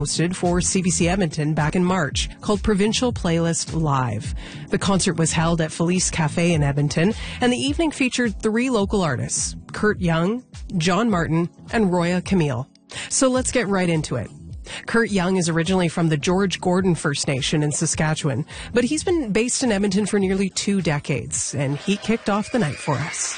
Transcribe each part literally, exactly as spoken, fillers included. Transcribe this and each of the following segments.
hosted for C B C Edmonton back in March, called Provincial Playlist Live. The concert was held at Felice Cafe in Edmonton, and the evening featured three local artists, Kurt Young, John Martin, and Roya Camille. So let's get right into it. Kurt Young is originally from the George Gordon First Nation in Saskatchewan, but he's been based in Edmonton for nearly two decades, and he kicked off the night for us.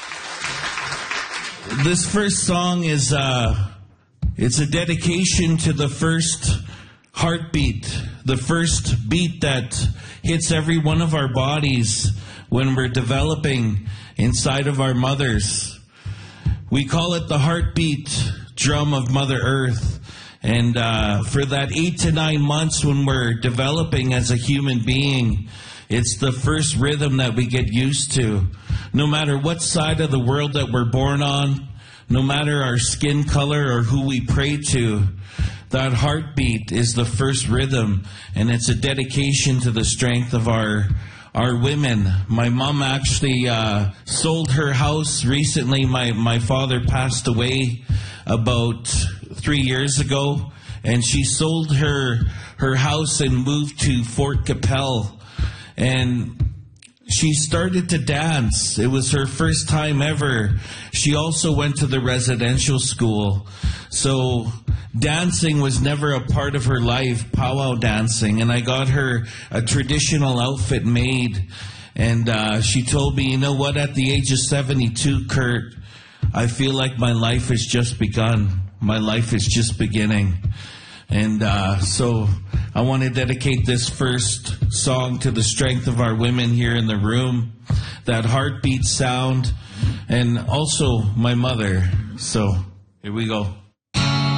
This first song is, uh, it's a dedication to the first heartbeat, the first beat that hits every one of our bodies when we're developing inside of our mothers. We call it the heartbeat drum of Mother Earth. And uh, for that eight to nine months when we're developing as a human being, it's the first rhythm that we get used to. No matter what side of the world that we're born on, no matter our skin color or who we pray to, that heartbeat is the first rhythm, and it's a dedication to the strength of our our women. My mom actually uh, sold her house recently. My, my father passed away about three years ago, and she sold her her house and moved to Fort Capel, and she started to dance. It was her first time ever. She also went to the residential school. So dancing was never a part of her life, powwow dancing. And I got her a traditional outfit made. And uh, she told me, you know what, at the age of seventy-two, Kurt, I feel like my life has just begun. My life is just beginning. And uh, so I want to dedicate this first song to the strength of our women here in the room, that heartbeat sound, and also my mother. So here we go.